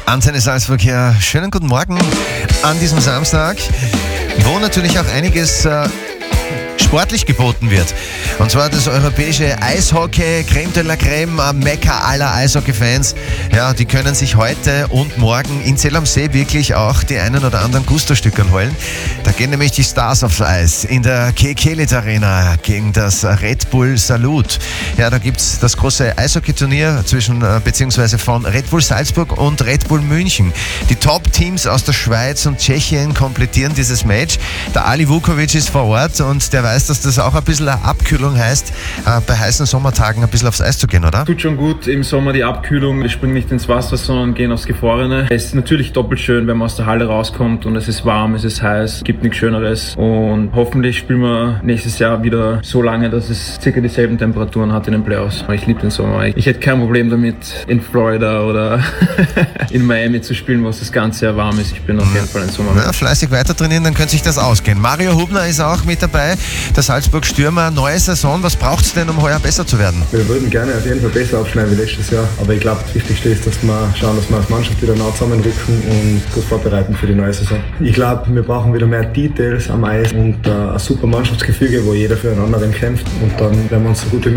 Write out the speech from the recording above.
Antenne Salzburg hier. Schönen guten Morgen an diesem Samstag, wo natürlich auch einiges sportlich geboten wird. Und zwar das europäische Eishockey, Creme de la Creme, Mekka aller Eishockey-Fans. Ja, die können sich heute und morgen in Zell am See wirklich auch die einen oder anderen Gusto-Stückern holen. Da gehen nämlich die Stars aufs Eis in der Kekelit Arena gegen das Red Bull Salute. Ja, da gibt's das große Eishockey-Turnier beziehungsweise von Red Bull Salzburg und Red Bull München. Die Top-Teams aus der Schweiz und Tschechien komplettieren dieses Match. Der Ali Vukovic ist vor Ort und der weiß, dass das auch ein bisschen eine Abkühlung heißt, bei heißen Sommertagen ein bisschen aufs Eis zu gehen, oder? Tut schon gut im Sommer die Abkühlung. Wir springen nicht ins Wasser, sondern gehen aufs Gefrorene. Es ist natürlich doppelt schön, wenn man aus der Halle rauskommt und es ist warm, es ist heiß, gibt nichts Schöneres. Und hoffentlich spielen wir nächstes Jahr wieder so lange, dass es circa dieselben Temperaturen hat in den Playoffs. Ich liebe den Sommer. Ich hätte kein Problem damit, in Florida oder in Miami zu spielen, wo es das ganze Jahr warm ist. Ich bin auf jeden Fall ein Sommermensch. Ja, fleißig weiter trainieren, dann könnte sich das ausgehen. Mario Hubner ist auch mit dabei. Der Salzburg Stürmer, neue Saison. Was braucht es denn, um heuer besser zu werden? Wir würden gerne auf jeden Fall besser aufschneiden wie letztes Jahr. Aber ich glaube, das Wichtigste ist, dass wir schauen, dass wir als Mannschaft wieder nah zusammenrücken und gut vorbereiten für die neue Saison. Ich glaube, wir brauchen wieder mehr Details am Eis und ein super Mannschaftsgefüge, wo jeder füreinander kämpft. Und dann werden wir uns so gut wie